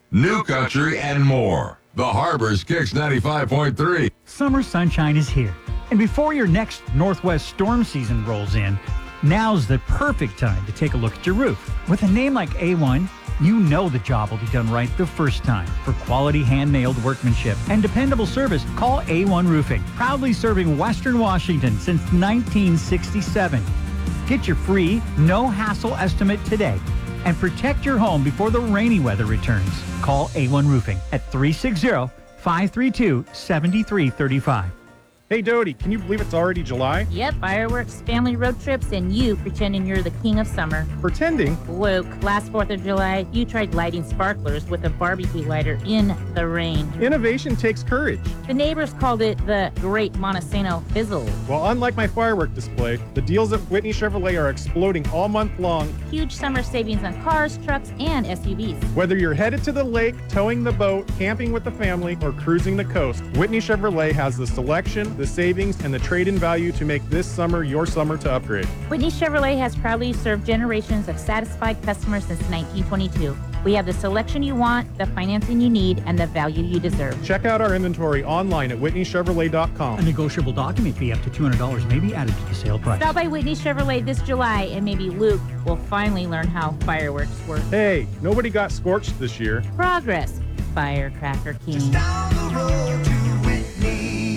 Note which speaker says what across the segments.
Speaker 1: New Country, and more. The Harbor's Kicks 95.3.
Speaker 2: Summer sunshine is here. And before your next northwest storm season rolls in, now's the perfect time to take a look at your roof. With a name like A1, you know the job will be done right the first time. For quality hand-nailed workmanship and dependable service, call A1 Roofing. Proudly serving Western Washington since 1967. Get your free, no-hassle estimate today and protect your home before the rainy weather returns. Call A1 Roofing at 360-532-7335.
Speaker 3: Hey, Dodie, can you believe it's already July?
Speaker 4: Yep, fireworks, family road trips, and you pretending you're the king of summer.
Speaker 3: Pretending?
Speaker 4: Luke, last 4th of July, you tried lighting sparklers with a barbecue lighter in the rain.
Speaker 3: Innovation takes courage.
Speaker 4: The neighbors called it the Great Montesano Fizzle.
Speaker 3: Well, unlike my firework display, the deals at Whitney Chevrolet are exploding all month long.
Speaker 4: Huge summer savings on cars, trucks, and SUVs.
Speaker 3: Whether you're headed to the lake, towing the boat, camping with the family, or cruising the coast, Whitney Chevrolet has the selection, the savings, and the trade-in value to make this summer your summer to upgrade.
Speaker 4: Whitney Chevrolet has proudly served generations of satisfied customers since 1922. We have the selection you want, the financing you need, and the value you deserve.
Speaker 3: Check out our inventory online at whitneychevrolet.com.
Speaker 2: A negotiable document fee up to $200 may be added to the sale price.
Speaker 4: Stop by Whitney Chevrolet this July, and maybe Luke will finally learn how fireworks work.
Speaker 3: Hey, nobody got scorched this year.
Speaker 4: Progress, Firecracker King.
Speaker 5: Just down the road to Whitney's.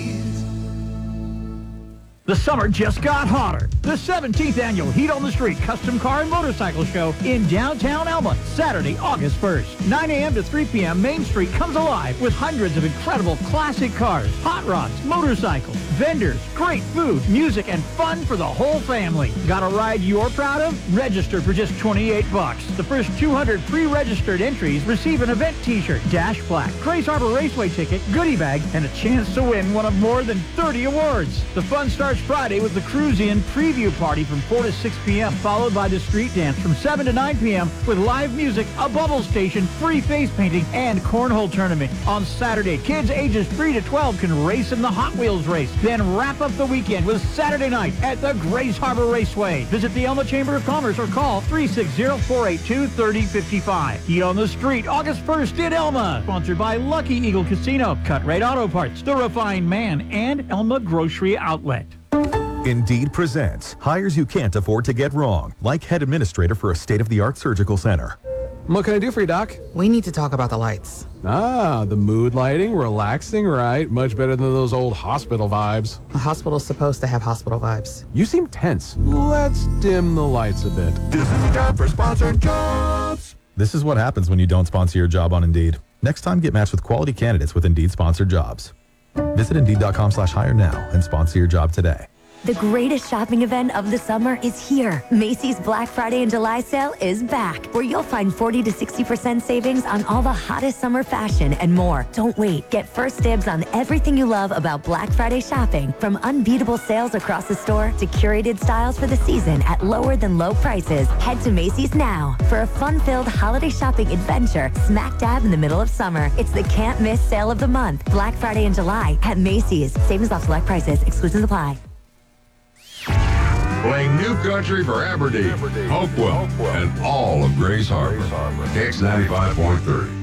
Speaker 2: The summer just got hotter. The 17th Annual Heat on the Street Custom Car and Motorcycle Show in downtown Elma, Saturday, August 1st. 9 a.m. to 3 p.m., Main Street comes alive with hundreds of incredible classic cars, hot rods, motorcycles, vendors, great food, music, and fun for the whole family. Got a ride you're proud of? Register for just $28. The first 200 pre-registered entries receive an event t-shirt, dash plaque, Grace Harbor Raceway ticket, goodie bag, and a chance to win one of more than 30 awards. The fun starts Friday with the Cruise In preview party from 4 to 6 p.m., followed by the street dance from 7 to 9 p.m. with live music, a bubble station, free face painting, and cornhole tournament. On Saturday, kids ages 3 to 12 can race in the Hot Wheels race. Then wrap up the weekend with Saturday night at the Grace Harbor Raceway. Visit the Elma Chamber of Commerce or call 360-482-3055. Heat on the Street, August 1st in Elma. Sponsored by Lucky Eagle Casino, Cut Rate Auto Parts, The Refined Man, and Elma Grocery Outlet.
Speaker 6: Indeed presents hires you can't afford to get wrong, like head administrator for a state-of-the-art surgical center.
Speaker 7: What can I do for you, Doc?
Speaker 8: We need to talk about the lights.
Speaker 7: Ah, the mood lighting, relaxing, right? Much better than those old hospital vibes.
Speaker 8: A hospital's supposed to have hospital vibes.
Speaker 7: You seem tense. Let's dim the lights a bit.
Speaker 5: This is the time for sponsored jobs.
Speaker 6: This is what happens when you don't sponsor your job on Indeed. Next time, get matched with quality candidates with Indeed sponsored jobs. Visit Indeed.com/hire now and sponsor your job today.
Speaker 9: The greatest shopping event of the summer is here. Macy's Black Friday and July sale is back, where you'll find 40 to 60% savings on all the hottest summer fashion and more. Don't wait. Get first dibs on everything you love about Black Friday shopping, from unbeatable sales across the store to curated styles for the season at lower than low prices. Head to Macy's now for a fun-filled holiday shopping adventure smack dab in the middle of summer. It's the can't miss sale of the month. Black Friday and July at Macy's. Savings off select prices. Exclusions apply.
Speaker 1: Playing New Country for Aberdeen, Hopewell, and all of Grace Harbor. Kicks 95.3.